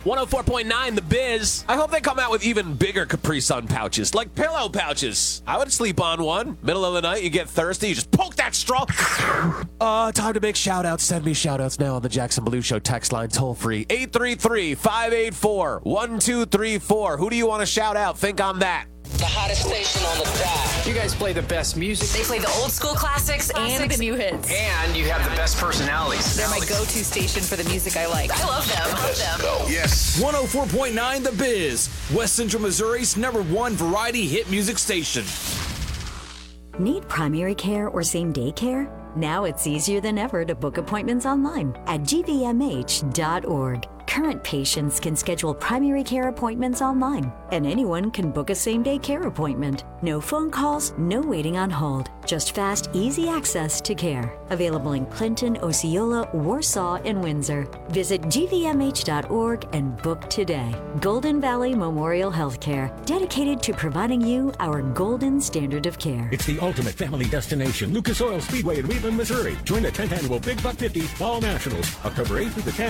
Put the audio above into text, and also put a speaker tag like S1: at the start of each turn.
S1: 104.9 The Biz. I hope they come out with even bigger Capri Sun pouches, like pillow pouches. I would sleep on one. Middle of the night, you get thirsty, you just poke that straw. Time to make shout-outs. Send me shout-outs now on the Jackson Blue Show text line toll-free. 833-584-1234. Who do you want to shout out? Think on that.
S2: The hottest station on the dial.
S3: You guys play the best music.
S4: They play the old school classics and the new hits.
S3: And you have the best personalities.
S4: They're my go-to station for the music I like. I love them.
S5: Go.
S6: Yes. 104.9 The Biz, West Central Missouri's #1 variety hit music station.
S7: Need primary care or same-day care? Now it's easier than ever to book appointments online at gvmh.org. Current patients can schedule primary care appointments online, and anyone can book a same-day care appointment. No phone calls, no waiting on hold. Just fast, easy access to care. Available in Clinton, Osceola, Warsaw, and Windsor. Visit gvmh.org and book today. Golden Valley Memorial Healthcare, dedicated to providing you our golden standard of care.
S8: It's the ultimate family destination, Lucas Oil Speedway in Wheatland, Missouri. Join the 10th annual Big Buck 50 Fall Nationals, October 8th through the 10th.